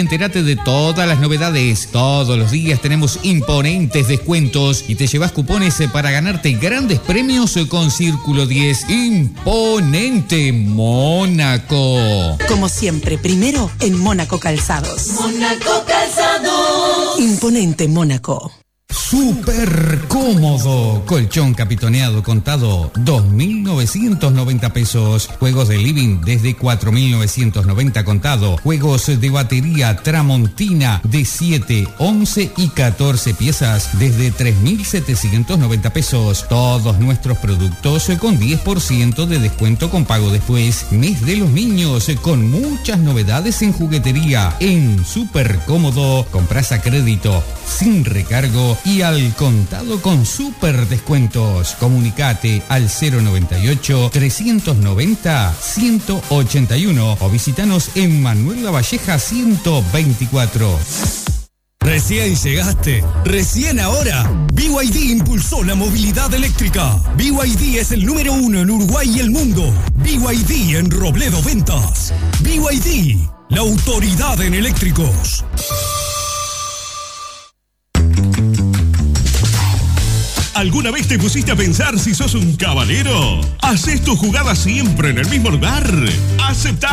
Entérate de todas las novedades. Todos los días tenemos imponentes descuentos y te llevas cupones para ganarte grandes premios con Círculo 10. Imponente Mónaco. Como siempre, primero en Mónaco Calzados. Mónaco Calzados. Imponente Mónaco. Súper cómodo. Colchón capitoneado contado, 2.990 pesos. Juegos de living desde 4.990 contado. Juegos de batería Tramontina de 7, 11 y 14 piezas desde 3.790 pesos. Todos nuestros productos con 10% de descuento con pago después. Mes de los niños con muchas novedades en juguetería. En Súper Cómodo, compras a crédito, sin recargo y al contado con súper descuentos. Comunicate al 098-390-181 o visitanos en Manuel Lavalleja 124. Recién llegaste, recién ahora. BYD impulsó la movilidad eléctrica. BYD es el número 1 en Uruguay y el mundo. BYD en Robledo Ventas. BYD, la autoridad en eléctricos. ¿Alguna vez te pusiste a pensar si sos un caballero? ¿Haces tu jugada siempre en el mismo lugar? Aceptá